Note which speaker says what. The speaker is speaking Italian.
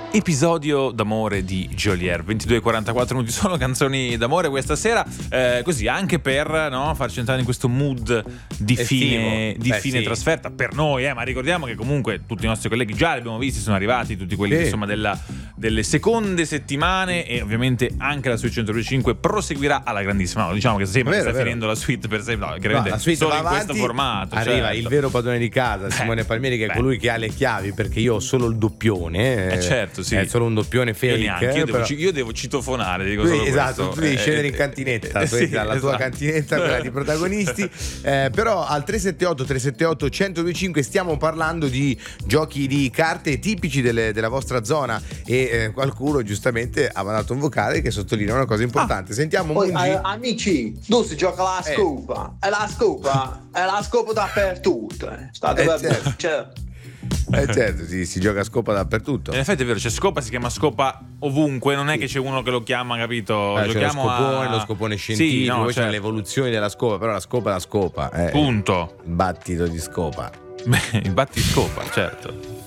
Speaker 1: episodio d'amore di Geolier. 22:44 minuti, sono canzoni d'amore questa sera, così anche per farci entrare in questo mood di fine trasferta per noi, ma ricordiamo che comunque tutti i nostri colleghi già li abbiamo visti, sono arrivati tutti quelli insomma delle seconde settimane, e ovviamente anche la suite 105 proseguirà alla grandissima. No, diciamo che sembra sta finendo la suite per sempre,
Speaker 2: la suite
Speaker 1: solo
Speaker 2: va
Speaker 1: in
Speaker 2: avanti,
Speaker 1: questo formato
Speaker 2: arriva il vero padrone di casa, Simone Palmieri, che è colui che ha le chiavi, perché io ho solo il doppione.
Speaker 1: Certo, sì.
Speaker 2: È solo un doppione fake.
Speaker 1: Io devo citofonare, dico solo
Speaker 2: esatto,
Speaker 1: questo.
Speaker 2: Tu devi scendere in cantinetta, la tua cantinetta, quella di protagonisti. Però al 378 1025 stiamo parlando di giochi di carte tipici della vostra zona, e qualcuno giustamente ha mandato un vocale che sottolinea una cosa importante. Sentiamo
Speaker 3: poi, amici, dove si gioca la scopa? E la scopa dappertutto.
Speaker 2: Certo, si gioca a scopa dappertutto.
Speaker 1: In effetti è vero, c'è scopa, si chiama scopa ovunque, non è che c'è uno che lo chiama, capito?
Speaker 2: C'è lo scopone scientifico, poi c'è l'evoluzione della scopa, però la scopa è la scopa.
Speaker 1: Punto.
Speaker 2: Il battito di scopa.
Speaker 1: Il battiscopa, certo.